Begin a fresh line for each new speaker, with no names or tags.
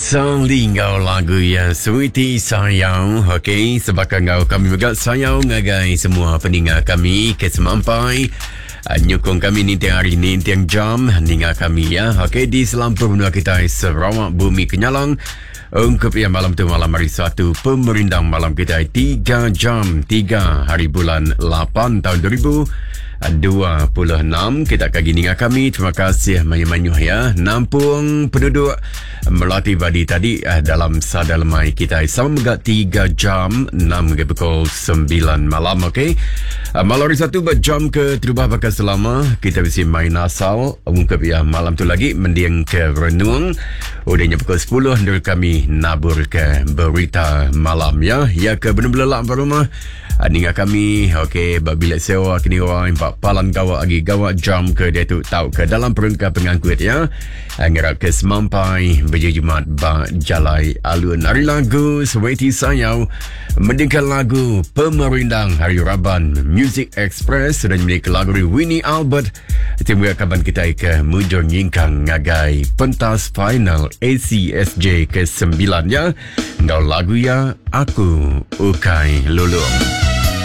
Selingau lagu yang Sweetie sayang. Okey, sebabkan kami juga sayang ngagai semua pendengar kami kesemampai nyokong kami ni tiang hari ni tiang jam ninga kami ya. Okey, di selampur benua kita Sarawak Bumi Kenyalang. Ungkap yang malam tu malam hari Sabtu pemerindang malam kita 3 jam 3 hari bulan 8 tahun 2026. Kita akan gini dengan kami. Terima kasih banyak-banyak ya. Nampung penduduk Melati Badi tadi dalam sadalemai kita sama 3 jam 6 ke pukul 9 malam. Okey. Malam hari Sabtu berjam ke terubah bakal selama kita bisa main asal. Ungkap ya malam tu lagi mendiang ke renung. Udahnya pukul 10 dari kami nabur ke berita malam ya. Ya ke benar-benar lampu rumah. Ninga kami okey bila sewa kini orang empat palan gawak lagi gawak jam ke dia tu tahu ke dalam perangkat pengangkut ya. Ngerak ke semampai berjumat bak jalai alun hari lagu Sweetie sayang mendengar lagu pemerindang hari Raban Music Express sudah memiliki lagu Winnie Albert. Tunggu kapan kita ke mujur nyingkang ngagai pentas final ACSJ ke-9 ya. Ngau lagu ya aku ukai lulung.